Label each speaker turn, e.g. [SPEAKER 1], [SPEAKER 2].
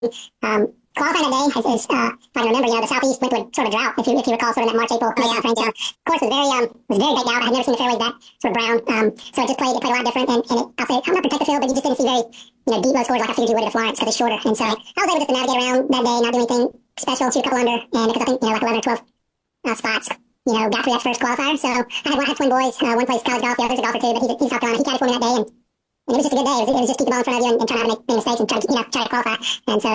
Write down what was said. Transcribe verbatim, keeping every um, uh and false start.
[SPEAKER 1] Um, qualifying that day is, is uh, if I can remember, you know, the Southeast went through a sort of drought, if you, if you recall, sort of that March, April, May timeframe. So, of course, was very, um, was very baked out. I had never seen the fairways that sort of brown. Um, so it just played, it played a lot different. And, and it, I'll say, I'm not protect the field, but you just didn't see very, you know, deep low scores like I figured you would at Florence because it's shorter. And so I was able just to navigate around that day, not do anything special, shoot a couple under, and because I think, you know, like eleven or twelve uh, spots, you know, got through that first qualifier. So I had one, I had twin boys. Uh, one plays college golf, the other's a golfer too, but he's, he's South Carolina. He caddied for me that day, and, and it was just a good day. It was, it was just keep the ball in front of you and, and try not to make any mistakes and try to, you know, try to qualify. And so